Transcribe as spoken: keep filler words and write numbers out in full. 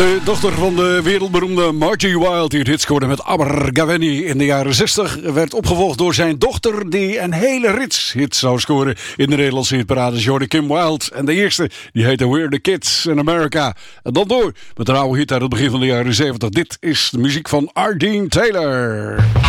De dochter van de wereldberoemde Margie Wilde, die het hit scoorde met Abergavenny in de jaren zestig, werd opgevolgd door zijn dochter, die een hele rits hit zou scoren in de Nederlandse hitparade, Jordan Kim Wilde. En de eerste, die heette We're the Kids in America. En dan door met een oude hit uit het begin van de jaren zeventig. Dit is de muziek van Ardeen Taylor.